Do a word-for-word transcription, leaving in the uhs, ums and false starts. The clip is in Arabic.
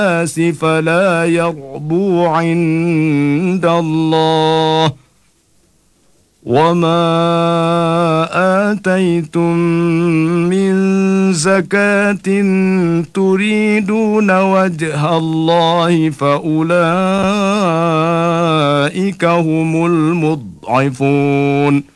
الناس فلا يربو عند الله. وما آتيتم من زكاة تريدون وجه الله فأولئك هم المضعفون.